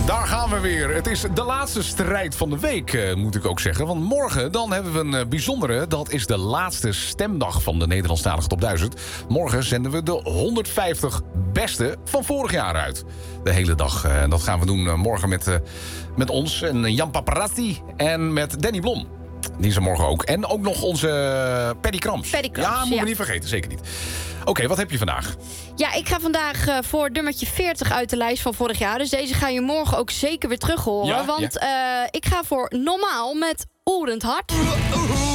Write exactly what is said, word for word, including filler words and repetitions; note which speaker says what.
Speaker 1: Daar gaan we weer. Het is de laatste strijd van de week, uh, moet ik ook zeggen. Want morgen dan hebben we een uh, bijzondere. Dat is de laatste stemdag van de Nederlandstalige Top duizend. Morgen zenden we de honderdvijftig beste van vorig jaar uit. De hele dag. Uh, dat gaan we doen uh, morgen met, uh, met ons en Jan Paparazzi en met Danny Blom. Die is er morgen ook. En ook nog onze uh, Paddy Krams.
Speaker 2: Paddy Krams,
Speaker 1: ja, moeten
Speaker 2: ja.
Speaker 1: we niet vergeten. Zeker niet. Oké, okay, wat heb je vandaag?
Speaker 2: Ja, ik ga vandaag uh, voor nummertje veertig uit de lijst van vorig jaar. Dus deze ga je morgen ook zeker weer terug horen.
Speaker 1: Ja,
Speaker 2: want
Speaker 1: ja.
Speaker 2: Uh, ik ga voor Normaal met Oerend Hart.
Speaker 3: Oeh, oeh.